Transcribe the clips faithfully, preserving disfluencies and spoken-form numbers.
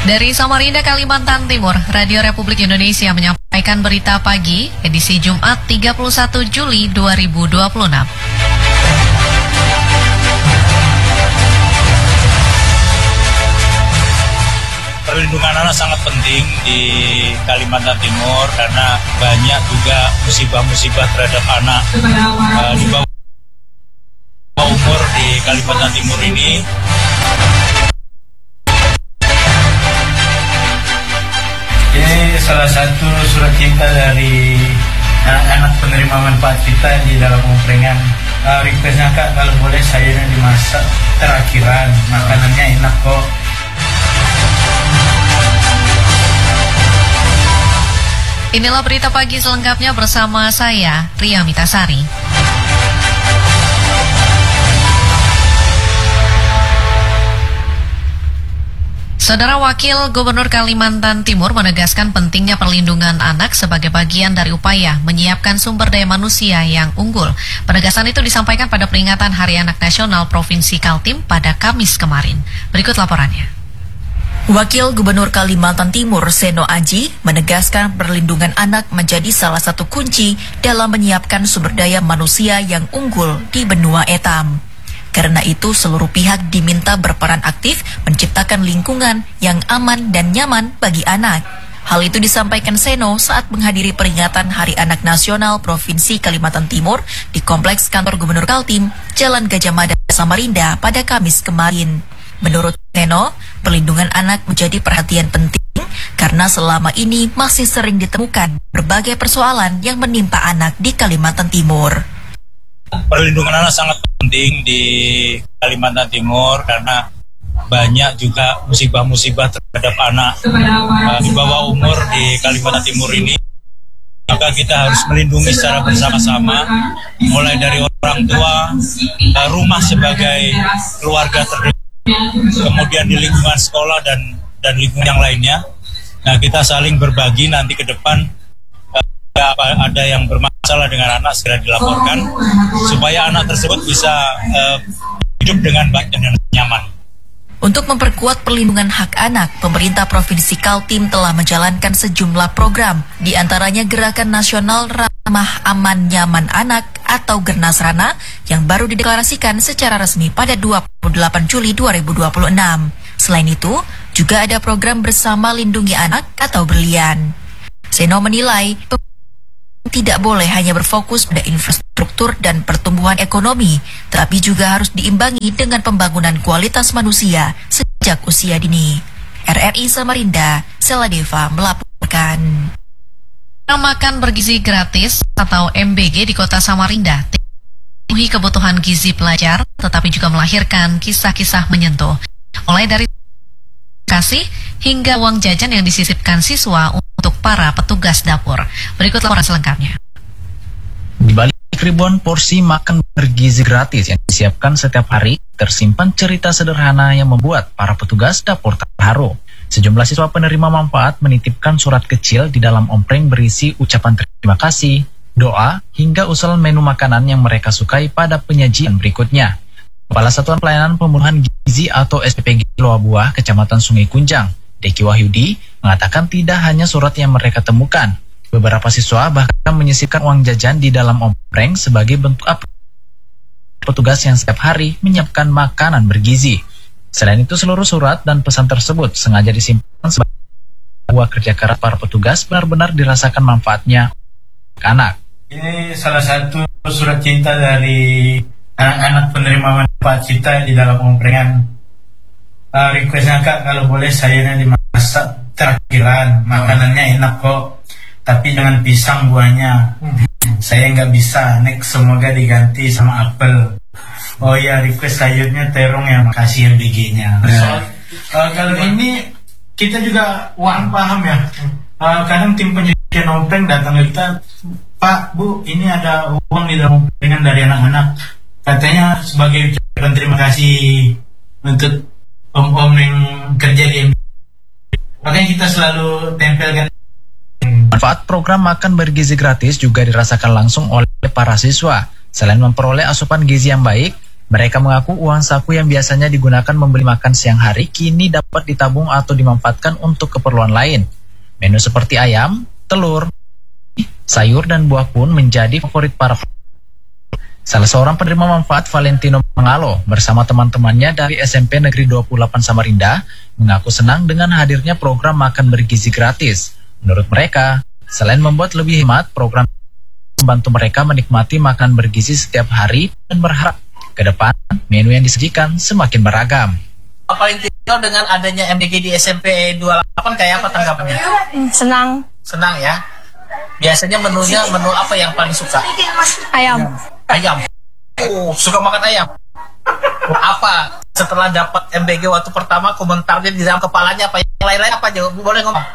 Dari Samarinda, Kalimantan Timur, Radio Republik Indonesia menyampaikan berita pagi edisi Jumat tiga puluh satu Juli dua ribu dua puluh enam. Perlindungan anak sangat penting di Kalimantan Timur karena banyak juga musibah-musibah terhadap anak uh, di bawah umur di Kalimantan Timur ini. Ini salah satu surat cinta dari anak-anak penerima manfaat kita di dalam omprengan. Uh, requestnya Kak, kalau boleh sayurnya dimasak terakhiran, makanannya enak kok. Inilah berita pagi selengkapnya bersama saya, Ria Mitasari. Saudara Wakil Gubernur Kalimantan Timur menegaskan pentingnya perlindungan anak sebagai bagian dari upaya menyiapkan sumber daya manusia yang unggul. Penegasan itu disampaikan pada peringatan Hari Anak Nasional Provinsi Kaltim pada Kamis kemarin. Berikut laporannya. Wakil Gubernur Kalimantan Timur Seno Aji menegaskan perlindungan anak menjadi salah satu kunci dalam menyiapkan sumber daya manusia yang unggul di benua etam. Karena itu, seluruh pihak diminta berperan aktif menciptakan lingkungan yang aman dan nyaman bagi anak. Hal itu disampaikan Seno saat menghadiri peringatan Hari Anak Nasional Provinsi Kalimantan Timur di Kompleks Kantor Gubernur Kaltim, Jalan Gajah Mada, Samarinda pada Kamis kemarin. Menurut Seno, perlindungan anak menjadi perhatian penting karena selama ini masih sering ditemukan berbagai persoalan yang menimpa anak di Kalimantan Timur. Perlindungan anak sangat penting di Kalimantan Timur karena banyak juga musibah-musibah terhadap anak uh, di bawah umur di Kalimantan Timur ini. Maka kita harus melindungi secara bersama-sama, mulai dari orang tua, uh, rumah sebagai keluarga terdekat, kemudian di lingkungan sekolah dan dan lingkungan yang lainnya. Nah, kita saling berbagi nanti ke depan. Apa ada yang bermasalah dengan anak segera dilaporkan supaya anak tersebut bisa uh, hidup dengan baik dan nyaman. Untuk memperkuat perlindungan hak anak, pemerintah Provinsi Kaltim telah menjalankan sejumlah program, di antaranya Gerakan Nasional Ramah Aman Nyaman Anak atau Gernasrana yang baru dideklarasikan secara resmi pada dua puluh delapan Juli dua ribu dua puluh enam. Selain itu, juga ada program Bersama Lindungi Anak atau Berlian. Seno menilai tidak boleh hanya berfokus pada infrastruktur dan pertumbuhan ekonomi, tetapi juga harus diimbangi dengan pembangunan kualitas manusia sejak usia dini. R R I Samarinda, Seladeva melaporkan. Makan bergizi gratis atau M B G di kota Samarinda memenuhi kebutuhan gizi pelajar, tetapi juga melahirkan kisah-kisah menyentuh. Mulai dari kasih hingga uang jajan yang disisipkan siswa untuk para petugas dapur. Berikut laporan selengkapnya. Di balik ribuan porsi makan bergizi gratis yang disiapkan setiap hari, tersimpan cerita sederhana yang membuat para petugas dapur terharu. Sejumlah siswa penerima manfaat menitipkan surat kecil di dalam ompreng berisi ucapan terima kasih, doa, hingga usulan menu makanan yang mereka sukai pada penyajian berikutnya. Kepala Satuan Pelayanan Pembunuhan Gizi atau S P P G Loa Buah, Kecamatan Sungai Kunjang, Deki Wahyudi, mengatakan tidak hanya surat yang mereka temukan. Beberapa siswa bahkan menyisipkan uang jajan di dalam ompreng sebagai bentuk apresiasi petugas yang setiap hari menyiapkan makanan bergizi. Selain itu, seluruh surat dan pesan tersebut sengaja disimpan sebagai buah kerja keras para petugas benar-benar dirasakan manfaatnya anak. Ini salah satu surat cinta dari anak-anak penerima manfaat kita di dalam omprengan. Uh, requestnya Kak, kalau boleh sayurnya dimasak terakhiran, makanannya enak kok, tapi jangan pisang buahnya. Saya nggak bisa, next semoga diganti sama apel. Oh ya, request sayurnya terong ya, makasih M B G-nya. So, uh, kalau ini kita juga uang paham ya. Uh, kadang tim penjagaan ompreng datang ke kita, Pak, Bu, ini ada uang di dalam omprengan dari anak-anak. Katanya sebagai ucapan terima kasih untuk om-om yang kerja di M B G. Makanya kita selalu tempelkan. Manfaat program makan bergizi gratis juga dirasakan langsung oleh para siswa. Selain memperoleh asupan gizi yang baik, Mereka mengaku uang saku yang biasanya digunakan membeli makan siang hari kini dapat ditabung atau dimanfaatkan untuk keperluan lain. Menu seperti ayam, telur, sayur, dan buah pun menjadi favorit para pelanggan. Salah seorang penerima manfaat, Valentino Mangalo, bersama teman-temannya dari S M P Negeri dua puluh delapan Samarinda, mengaku senang dengan hadirnya program makan bergizi gratis. Menurut mereka, selain membuat lebih hemat, program membantu mereka menikmati makan bergizi setiap hari dan berharap ke depan menu yang disajikan semakin beragam. Valentino, dengan adanya M B G di S M P dua puluh delapan kayak apa tanggapannya? Senang. Senang ya. Biasanya menunya menu apa yang paling suka? Ayam. Ayam. Oh, suka makan ayam. Apa setelah dapat M B G waktu pertama, komentarnya di dalam kepalanya apa? Yang lain-lain apa aja? Boleh ngomong?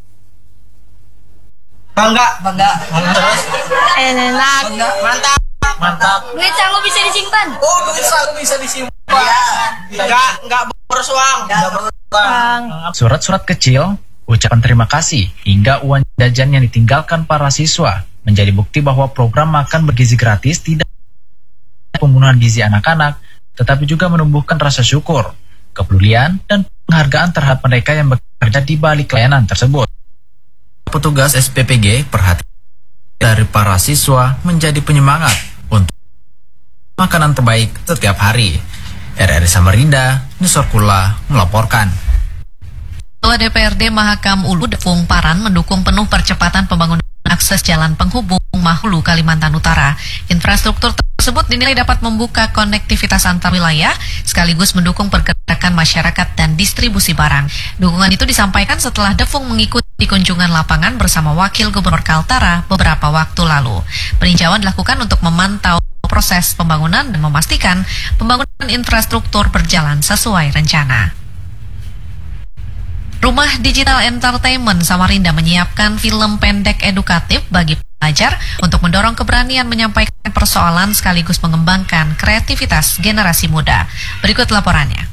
Bangga, bangga. Terus? Enak. Bangga. Mantap. Mantap. Duit selalu bisa disimpan. Oh, duit selalu bisa disimpan. Iya. Enggak, enggak boros uang. Enggak boros uang. Surat-surat kecil, ucapan terima kasih, hingga uang jajan yang ditinggalkan para siswa menjadi bukti bahwa program makan bergizi gratis tidak pembunuhan gizi anak-anak, tetapi juga menumbuhkan rasa syukur, kepedulian, dan penghargaan terhadap mereka yang bekerja di balik layanan tersebut. Petugas S P P G perhatian dari para siswa menjadi penyemangat untuk makanan terbaik setiap hari. R R I Samarinda, Nusorkula melaporkan. Ketua D P R D Mahakam Ulu Defung Paran mendukung penuh percepatan pembangunan akses jalan penghubung Mahulu Kalimantan Utara. Infrastruktur tersebut dinilai dapat membuka konektivitas antar wilayah sekaligus mendukung pergerakan masyarakat dan distribusi barang. Dukungan itu disampaikan setelah Defung mengikuti kunjungan lapangan bersama Wakil Gubernur Kaltara beberapa waktu lalu. Peninjauan dilakukan untuk memantau proses pembangunan dan memastikan pembangunan infrastruktur berjalan sesuai rencana. Rumah Digital Entertainment Samarinda menyiapkan film pendek edukatif bagi pelajar untuk mendorong keberanian menyampaikan persoalan sekaligus mengembangkan kreativitas generasi muda. Berikut laporannya.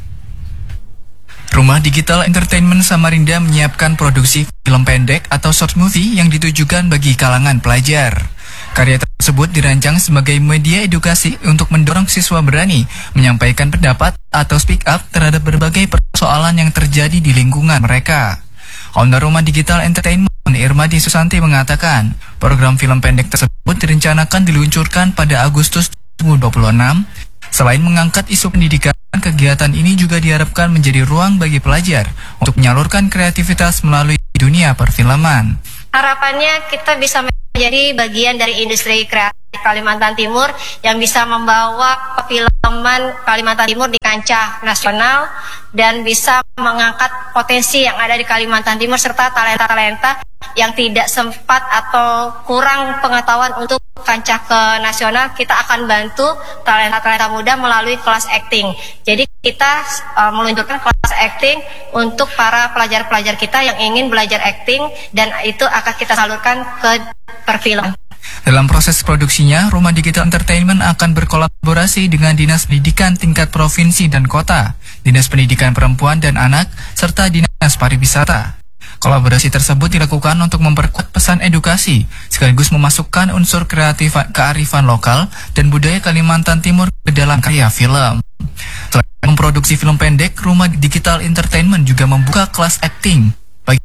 Rumah Digital Entertainment Samarinda menyiapkan produksi film pendek atau short movie yang ditujukan bagi kalangan pelajar. Karya tersebut dirancang sebagai media edukasi untuk mendorong siswa berani menyampaikan pendapat atau speak up terhadap berbagai persoalan yang terjadi di lingkungan mereka. Owner Rumah Digital Entertainment, Irmadi Susanti, mengatakan program film pendek tersebut direncanakan diluncurkan pada Agustus dua ribu dua puluh enam. Selain mengangkat isu pendidikan, kegiatan ini juga diharapkan menjadi ruang bagi pelajar untuk menyalurkan kreativitas melalui dunia perfilman. Harapannya kita bisa menjadi bagian dari industri kreatif Kalimantan Timur yang bisa membawa perfilman Kalimantan Timur di kancah nasional dan bisa mengangkat potensi yang ada di Kalimantan Timur serta talenta-talenta yang tidak sempat atau kurang pengetahuan untuk kancah ke nasional. Kita akan bantu talenta-talenta muda melalui kelas acting. Jadi kita uh, meluncurkan kelas acting untuk para pelajar-pelajar kita yang ingin belajar acting dan itu akan kita salurkan ke perfilman. Dalam proses produksinya, Rumah Digital Entertainment akan berkolaborasi dengan Dinas Pendidikan tingkat provinsi dan kota, Dinas Pendidikan Perempuan dan Anak, serta Dinas Pariwisata. Kolaborasi tersebut dilakukan untuk memperkuat pesan edukasi, sekaligus memasukkan unsur kreatif kearifan lokal dan budaya Kalimantan Timur ke dalam karya film. Selain memproduksi film pendek, Rumah Digital Entertainment juga membuka kelas acting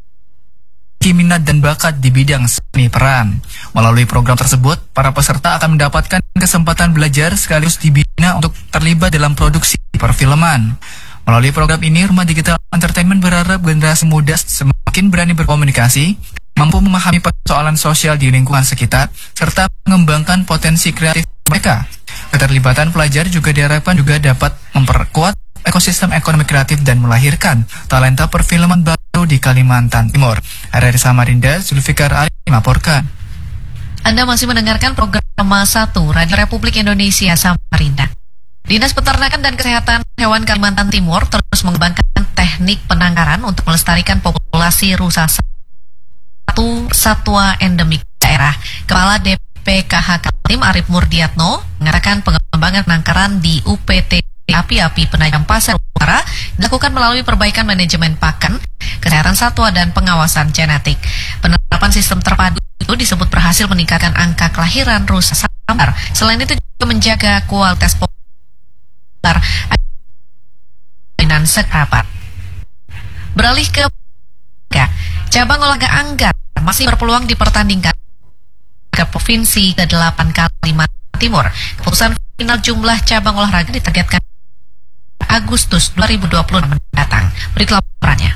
bagi minat dan bakat di bidang seni peran. Melalui program tersebut, para peserta akan mendapatkan kesempatan belajar sekaligus dibina untuk terlibat dalam produksi perfilman. Melalui program ini, Rumah Digital Entertainment berharap generasi muda semakin berani berkomunikasi, mampu memahami persoalan sosial di lingkungan sekitar, serta mengembangkan potensi kreatif mereka. Keterlibatan pelajar juga diharapkan juga dapat memperkuat ekosistem ekonomi kreatif dan melahirkan talenta perfilman baru di Kalimantan Timur. R R I Samarinda, Zulfikar Ali melaporkan. Anda masih mendengarkan program satu Radio Republik Indonesia Samarinda. Dinas Peternakan dan Kesehatan Hewan Kalimantan Timur terus mengembangkan teknik penangkaran untuk melestarikan populasi rusa satu satwa endemik daerah. Kepala D P K H Kaltim Arif Murdiatno mengatakan pengembangan penangkaran di U P T Api-Api Penajam Pasir Utara dilakukan melalui perbaikan manajemen pakan, kesehatan satwa, dan pengawasan genetik. Penerapan sistem terpadu itu disebut berhasil meningkatkan angka kelahiran rusa samar. Selain itu juga menjaga kualitas populasi dengan sekerabat. Beralih ke cabang olahraga anggar masih berpeluang dipertandingkan ke provinsi ke delapan Kalimantan Timur. Keputusan final jumlah cabang olahraga ditargetkan Agustus dua ribu dua puluh mendatang. Berikut laporannya.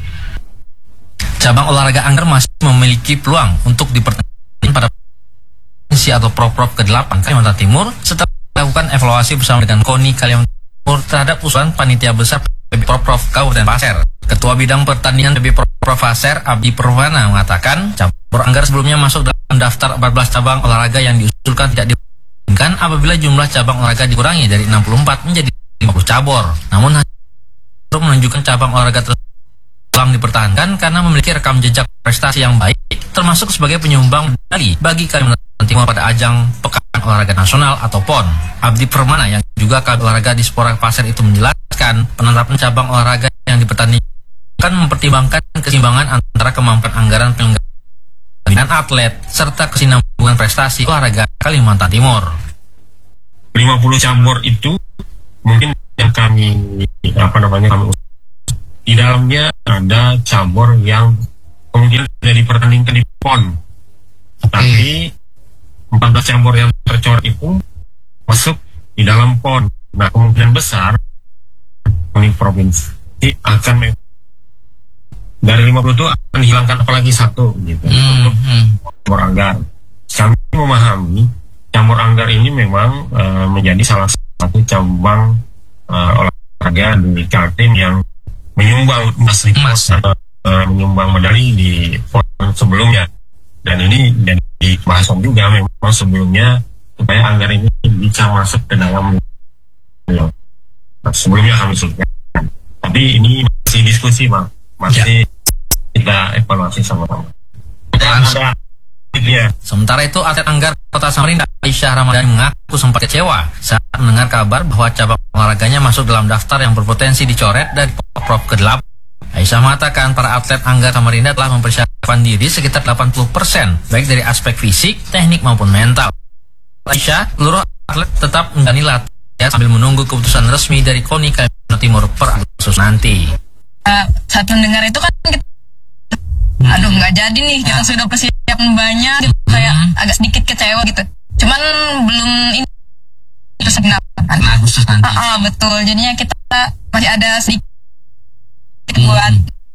Cabang olahraga anggar masih memiliki peluang untuk dipertandingkan pada provinsi atau Proprov ke delapan Kalimantan Timur setelah melakukan evaluasi bersama dengan KONI Kalimantan Timur terhadap usulan panitia besar P B Proprov Kabupaten Pasir. Ketua Bidang Pertandingan P B Proprov Pasir, Abdi Perwana, mengatakan cabur anggar sebelumnya masuk dalam daftar empat belas cabang olahraga yang diusulkan tidak dipertandingkan apabila jumlah cabang olahraga dikurangi dari enam puluh empat menjadi lima puluh cabur. Namun hasil menunjukkan cabang olahraga tersebut telah dipertahankan karena memiliki rekam jejak prestasi yang baik, termasuk sebagai penyumbang medali bagi Kalimantan Timur pada ajang Pekan Olahraga Nasional atau P O N. Abdi Permana yang juga kabit olahraga di Spora Pasir itu menjelaskan penetapan cabang olahraga yang dipertandingkan akan mempertimbangkan keseimbangan antara kemampuan anggaran penyelenggaraan atlet serta kesinambungan prestasi olahraga Kalimantan Timur. lima puluh cabur itu mungkin yang kami apa namanya kami di dalamnya ada cabur yang kemungkinan tidak dipertandingkan di P O N, tapi empat belas cabur yang tercoret itu masuk di dalam P O N. Nah, kemungkinan besar kami provinsi akan dari lima puluh itu akan dihilangkan apalagi satu gitu hmm, untuk hmm. cabur anggar. Kami memahami cabur anggar ini memang uh, menjadi salah satu cabang uh, olahraga di Kaltim yang menyumbang emas uh, uh, menyumbang medali di P O N sebelumnya, dan ini jadi bahasan juga memang sebelumnya supaya anggar ini bisa masuk ke dalam uh, sebelumnya kami sudah, tapi ini masih diskusi bang, masih ya. Kita evaluasi sama-sama. Ada, ya. Sementara itu, atlet anggar Kota Samarinda Aisyah Ramadhani mengaku sempat kecewa saat mendengar kabar bahwa cabang olahraganya masuk dalam daftar yang berpotensi dicoret dari Proprov ke delapan. Aisyah mengatakan para atlet anggar Samarinda telah mempersiapkan diri sekitar delapan puluh persen, baik dari aspek fisik, teknik maupun mental. Aisyah, seluruh atlet tetap menjalani latihan sambil menunggu keputusan resmi dari KONI Kalimantan Timur per Agustus nanti. Uh, saat mendengar itu kan kita, aduh nggak jadi nih, kita sudah persiapan banyak, gitu, kayak agak sedikit kecewa gitu. Cuman belum ini itu sebenarnya kan. Agustus nanti. Ah, ah, betul. Jadinya kita masih ada sedikit buat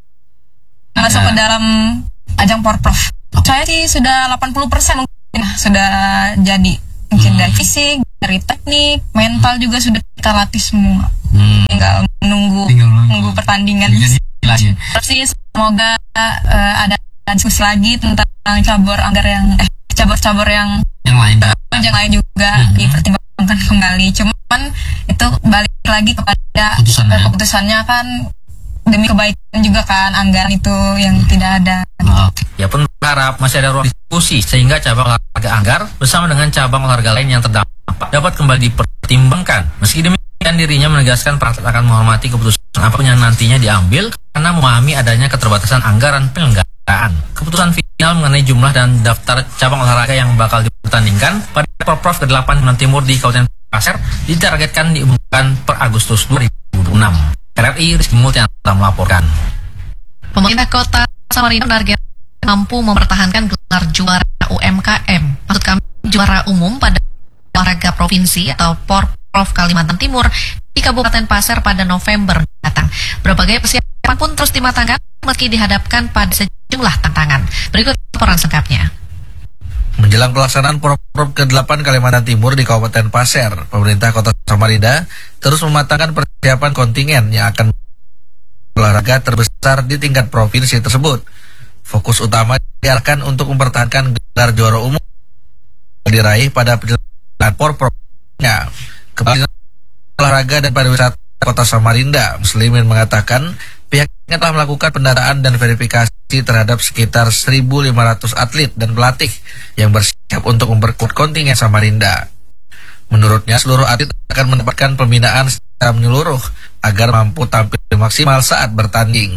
masuk ke dalam ajang Porprov. Saya sih sudah delapan puluh persen mungkin sudah jadi. Mungkin dari fisik, dari teknik, mental juga sudah kita latih semua. Hmm. Tinggal menunggu menunggu pertandingan. Terus sih semoga uh, ada diskusi lagi tentang cabur anggar yang eh cabur-cabur yang yang lain, uh, yang lain juga hmm. dipertimbangkan kembali. Cuman itu balik lagi kepada keputusannya, uh, keputusannya kan demi kebaikan juga kan, anggaran itu yang hmm. tidak ada. Oh. Ya pun berharap masih ada ruang diskusi sehingga cabang olahraga anggar bersama dengan cabang olahraga lain yang terdampak dapat kembali dipertimbangkan. Meski demikian, dirinya menegaskan para atlet akan menghormati keputusan apapun yang nantinya diambil karena memahami adanya keterbatasan anggaran penyelenggaraan. Keputusan final mengenai jumlah dan daftar cabang olahraga yang bakal dipertandingkan pada Proprov ke delapan Kalimantan Timur di Kabupaten Pasir ditargetkan diumumkan per Agustus dua ribu dua puluh enam. R R I Rizky Multianata melaporkan. Pemerintah Kota Samarinda menargetkan mampu mempertahankan gelar juara U M K M, maksud kami juara umum pada olahraga provinsi atau Porprov Kalimantan Timur di Kabupaten Pasir pada November mendatang. Berbagai persiapan pun terus dimatangkan meski dihadapkan pada sejumlah tantangan. Berikut laporan selengkapnya. Menjelang pelaksanaan Porprov ke delapan Kalimantan Timur di Kabupaten Pasir, pemerintah Kota Samarinda terus mematangkan persiapan kontingen yang akan olahraga terbesar di tingkat provinsi tersebut. Fokus utama diarahkan untuk mempertahankan gelar juara umum diraih pada penyelenggaraan Porprov-nya. Kepala Olahraga dan Pariwisata Kota Samarinda, Muslimin, mengatakan pihaknya telah melakukan pendataan dan verifikasi terhadap sekitar seribu lima ratus atlet dan pelatih yang bersiap untuk memperkuat kontingen Samarinda. Menurutnya, seluruh atlet akan mendapatkan pembinaan secara menyeluruh agar mampu tampil maksimal saat bertanding.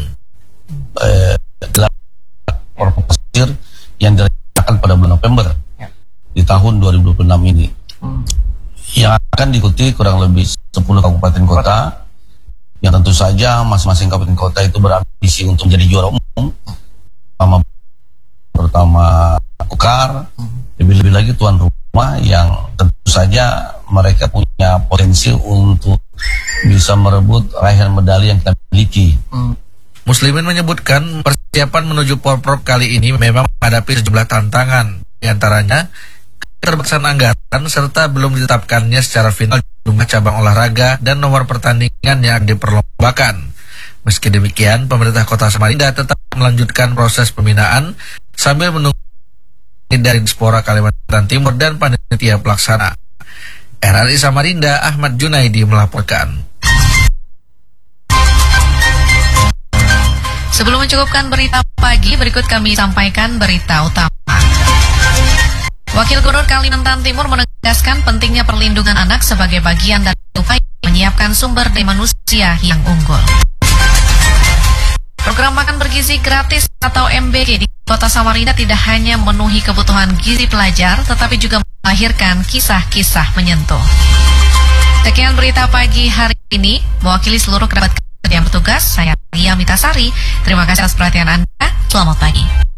Eh, Pasir yang direncanakan pada bulan November ya. Di tahun dua ribu dua puluh enam ini, hmm. yang akan diikuti kurang lebih sepuluh kabupaten kota, yang tentu saja masing-masing kabupaten kota itu berambisi untuk menjadi juara umum, pertama, pertama Ukar, lebih-lebih lagi tuan rumah yang tentu saja mereka punya potensi untuk bisa merebut raihan medali yang kita miliki. Muslimin menyebutkan persiapan menuju Porprov kali ini memang menghadapi sejumlah tantangan, diantaranya keterbatasan anggaran serta belum ditetapkannya secara final jumlah cabang olahraga dan nomor pertandingan yang diperlombakan. Meski demikian, pemerintah Kota Samarinda tetap melanjutkan proses pembinaan sambil menunggu dari Dispora Kalimantan Timur dan panitia pelaksana. R R I Samarinda, Ahmad Junaidi melaporkan. Sebelum mencukupkan berita pagi, berikut kami sampaikan berita utama. Wakil Gubernur Kalimantan Timur menegaskan pentingnya perlindungan anak sebagai bagian dari upaya menyiapkan sumber daya manusia yang unggul. Program makan bergizi gratis atau M B G di Kota Samarinda tidak hanya memenuhi kebutuhan gizi pelajar, tetapi juga melahirkan kisah-kisah menyentuh. Sekian berita pagi hari ini, mewakili seluruh kerabat kerja yang bertugas, saya Ria Mitasari. Terima kasih atas perhatian Anda. Selamat pagi.